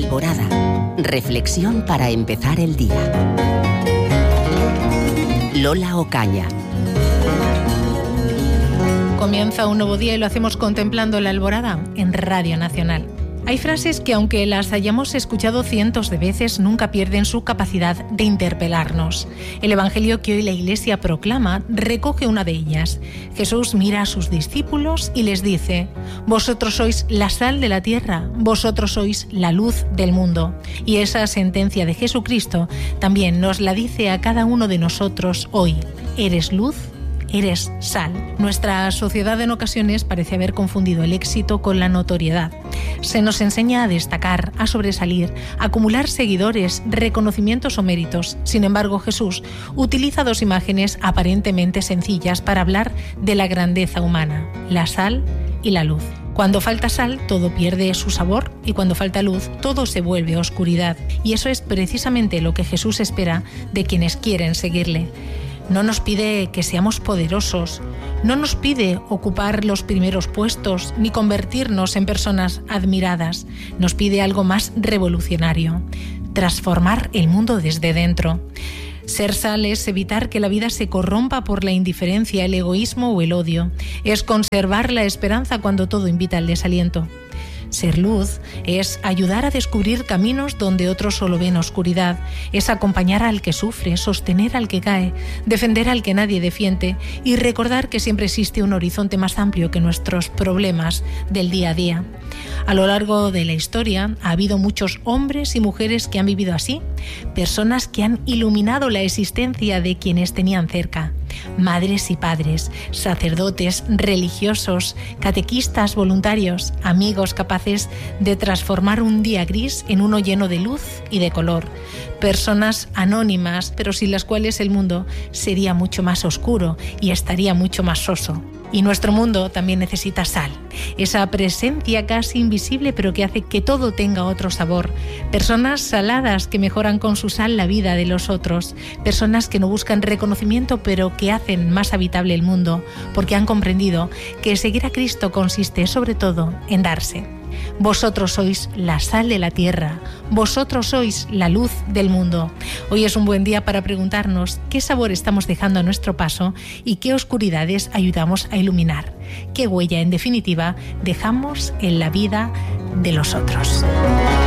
Alborada. Reflexión para empezar el día. Lola Ocaña. Comienza un nuevo día y lo hacemos contemplando la alborada en Radio Nacional. Hay frases que, aunque las hayamos escuchado cientos de veces, nunca pierden su capacidad de interpelarnos. El Evangelio que hoy la Iglesia proclama recoge una de ellas. Jesús mira a sus discípulos y les dice: «Vosotros sois la sal de la tierra, vosotros sois la luz del mundo». Y esa sentencia de Jesucristo también nos la dice a cada uno de nosotros hoy. ¿Eres luz? Eres sal. Nuestra sociedad en ocasiones parece haber confundido el éxito con la notoriedad. Se nos enseña a destacar, a sobresalir, a acumular seguidores, reconocimientos o méritos. Sin embargo, Jesús utiliza dos imágenes aparentemente sencillas para hablar de la grandeza humana: la sal y la luz. Cuando falta sal, todo pierde su sabor, y cuando falta luz, todo se vuelve oscuridad. Y eso es precisamente lo que Jesús espera de quienes quieren seguirle. No nos pide que seamos poderosos, no nos pide ocupar los primeros puestos ni convertirnos en personas admiradas. Nos pide algo más revolucionario: transformar el mundo desde dentro. Ser sal es evitar que la vida se corrompa por la indiferencia, el egoísmo o el odio. Es conservar la esperanza cuando todo invita al desaliento. Ser luz es ayudar a descubrir caminos donde otros solo ven oscuridad. Es acompañar al que sufre, sostener al que cae, defender al que nadie defiende y recordar que siempre existe un horizonte más amplio que nuestros problemas del día a día. A lo largo de la historia ha habido muchos hombres y mujeres que han vivido así, personas que han iluminado la existencia de quienes tenían cerca. Madres y padres, sacerdotes, religiosos, catequistas, voluntarios, amigos capaces de transformar un día gris en uno lleno de luz y de color. Personas anónimas, pero sin las cuales el mundo sería mucho más oscuro y estaría mucho más soso. Y nuestro mundo también necesita sal, esa presencia casi invisible pero que hace que todo tenga otro sabor. Personas saladas que mejoran con su sal la vida de los otros. Personas que no buscan reconocimiento pero que hacen más habitable el mundo, porque han comprendido que seguir a Cristo consiste sobre todo en darse. Vosotros sois la sal de la tierra, vosotros sois la luz del mundo. Hoy es un buen día para preguntarnos qué sabor estamos dejando a nuestro paso y qué oscuridades ayudamos a iluminar. Qué huella, en definitiva, dejamos en la vida de los otros.